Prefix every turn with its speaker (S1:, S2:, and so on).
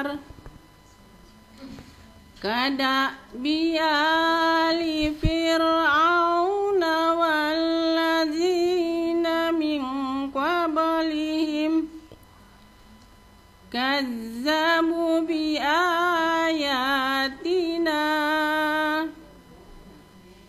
S1: كدأب آل فرعون والذين من قبلهم كذبوا بآياتنا